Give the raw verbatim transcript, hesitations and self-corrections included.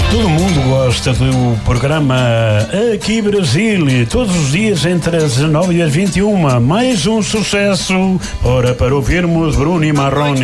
Todo mundo gosta do programa Aqui Brasil, todos os dias entre as dezenove e as vinte e uma. Mais um sucesso, ora para ouvirmos Bruno e Marrone.